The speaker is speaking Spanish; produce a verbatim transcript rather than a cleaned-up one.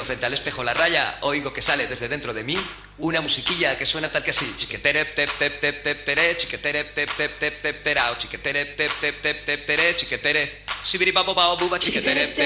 frente al espejo la raya, oigo que sale desde dentro de mí una musiquilla que suena tal que así. Chiquetere, tep, tep, tep, tep, pere, chiquetere, tep, tep, tep, tep, perao, chiquetere, tep, tep, tep, tep, pere, chiquetere, sibiri, babo, bao, buba, chiquetere, tep,